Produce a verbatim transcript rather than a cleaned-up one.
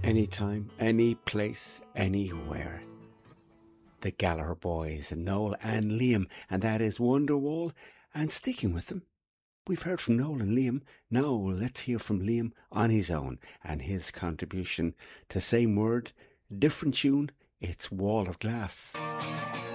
Anytime, any place, anywhere. The Gallagher Boys, and Noel and Liam, and that is Wonderwall. And sticking with them, we've heard from Noel and Liam. Now let's hear from Liam on his own and his contribution to Same Word, Different Tune. It's Wall of Glass.